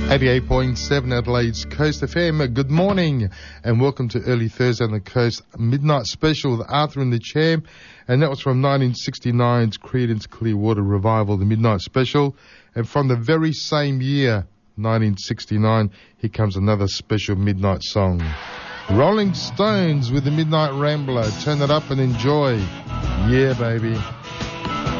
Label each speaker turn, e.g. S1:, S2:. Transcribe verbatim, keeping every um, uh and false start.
S1: eighty-eight point seven Adelaide's Coast F M. Good morning and welcome to Early Thursday on the Coast Midnight Special with Arthur and the Champ. And that was from nineteen sixty-nine's Creedence Clearwater Revival, the Midnight Special. And from the very same year, nineteen sixty-nine, here comes another special midnight song. Rolling Stones with the Midnight Rambler. Turn it up and enjoy. Yeah, baby.